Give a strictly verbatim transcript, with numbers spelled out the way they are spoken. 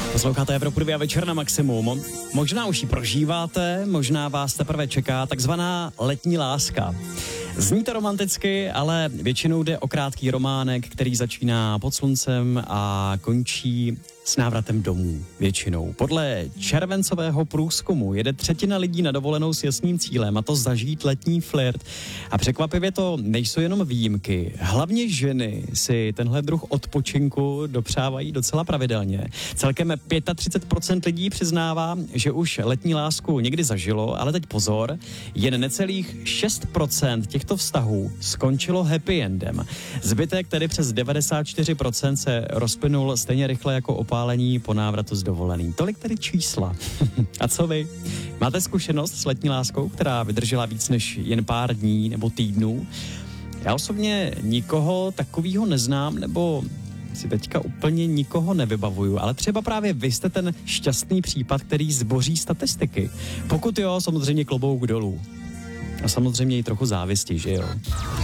Posloucháte Evropu dvě a Večer na maximum. Možná už ji prožíváte, možná vás teprve čeká takzvaná letní láska. Zní to romanticky, ale většinou jde o krátký románek, který začíná pod sluncem a končí s návratem domů. Většinou. Podle červencového průzkumu jede třetina lidí na dovolenou s jasným cílem, a to zažít letní flirt. A překvapivě to nejsou jenom výjimky. Hlavně ženy si tenhle druh odpočinku dopřávají docela pravidelně. Celkem třicet pět procent lidí přiznává, že už letní lásku někdy zažilo, ale teď pozor, jen necelých šest procent těchto vztahů skončilo happy endem. Zbytek, tedy přes devadesát čtyři procent, se rozplynul stejně rychle jako opálení po návratu z dovolený. Tolik tedy čísla. A co vy? Máte zkušenost s letní láskou, která vydržela víc než jen pár dní nebo týdnů? Já osobně nikoho takového neznám, nebo si teďka úplně nikoho nevybavuju, ale třeba právě vy jste ten šťastný případ, který zboří statistiky. Pokud jo, samozřejmě klobouk dolů. A samozřejmě i trochu závisti, že jo?